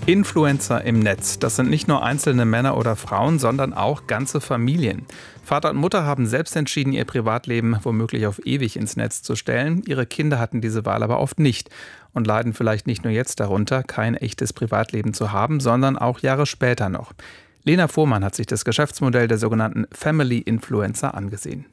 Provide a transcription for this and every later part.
Influencer im Netz, das sind nicht nur einzelne Männer oder Frauen, sondern auch ganze Familien. Vater und Mutter haben selbst entschieden, ihr Privatleben womöglich auf ewig ins Netz zu stellen. Ihre Kinder hatten diese Wahl aber oft nicht und leiden vielleicht nicht nur jetzt darunter, kein echtes Privatleben zu haben, sondern auch Jahre später noch. Lena Fuhrmann hat sich das Geschäftsmodell der sogenannten Family Influencer angesehen.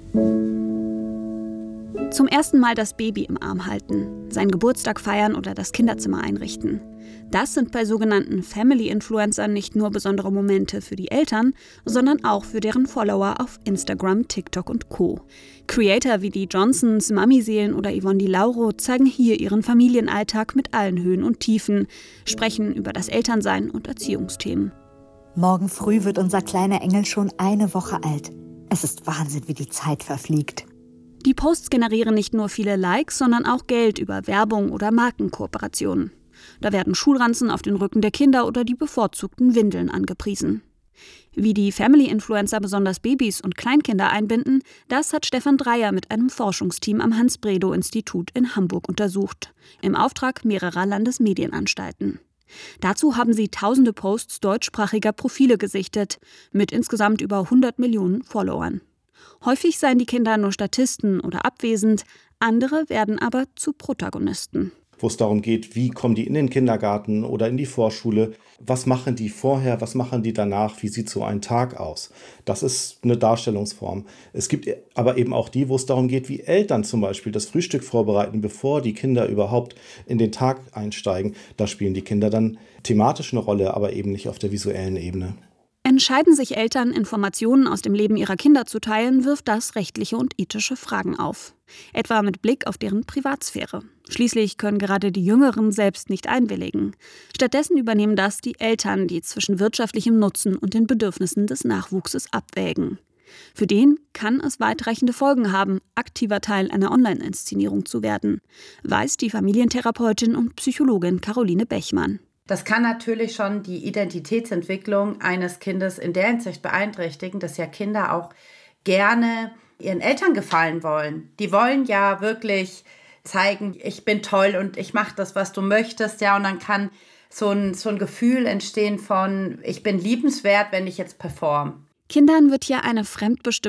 Zum ersten Mal das Baby im Arm halten, seinen Geburtstag feiern oder das Kinderzimmer einrichten. Das sind bei sogenannten Family-Influencern nicht nur besondere Momente für die Eltern, sondern auch für deren Follower auf Instagram, TikTok und Co. Creator wie die Johnsons, Mami-Seelen oder Yvonne Di Lauro zeigen hier ihren Familienalltag mit allen Höhen und Tiefen, sprechen über das Elternsein und Erziehungsthemen. Morgen früh wird unser kleiner Engel schon 1 Woche alt. Es ist Wahnsinn, wie die Zeit verfliegt. Die Posts generieren nicht nur viele Likes, sondern auch Geld über Werbung oder Markenkooperationen. Da werden Schulranzen auf den Rücken der Kinder oder die bevorzugten Windeln angepriesen. Wie die Family-Influencer besonders Babys und Kleinkinder einbinden, das hat Stefan Dreier mit einem Forschungsteam am Hans-Bredow-Institut in Hamburg untersucht, im Auftrag mehrerer Landesmedienanstalten. Dazu haben sie tausende Posts deutschsprachiger Profile gesichtet, mit insgesamt über 100 Millionen Followern. Häufig seien die Kinder nur Statisten oder abwesend, andere werden aber zu Protagonisten. Wo es darum geht, wie kommen die in den Kindergarten oder in die Vorschule, was machen die vorher, was machen die danach, wie sieht so ein Tag aus. Das ist eine Darstellungsform. Es gibt aber eben auch die, wo es darum geht, wie Eltern zum Beispiel das Frühstück vorbereiten, bevor die Kinder überhaupt in den Tag einsteigen. Da spielen die Kinder dann thematisch eine Rolle, aber eben nicht auf der visuellen Ebene. Entscheiden sich Eltern, Informationen aus dem Leben ihrer Kinder zu teilen, wirft das rechtliche und ethische Fragen auf. Etwa mit Blick auf deren Privatsphäre. Schließlich können gerade die Jüngeren selbst nicht einwilligen. Stattdessen übernehmen das die Eltern, die zwischen wirtschaftlichem Nutzen und den Bedürfnissen des Nachwuchses abwägen. Für den kann es weitreichende Folgen haben, aktiver Teil einer Online-Inszenierung zu werden, weiß die Familientherapeutin und Psychologin Caroline Bechmann. Das kann natürlich schon die Identitätsentwicklung eines Kindes in der Hinsicht beeinträchtigen, dass ja Kinder auch gerne ihren Eltern gefallen wollen. Die wollen ja wirklich zeigen, ich bin toll und ich mache das, was du möchtest. Ja, und dann kann so ein Gefühl entstehen von, ich bin liebenswert, wenn ich jetzt performe. Kindern wird hier eine fremdbestimmte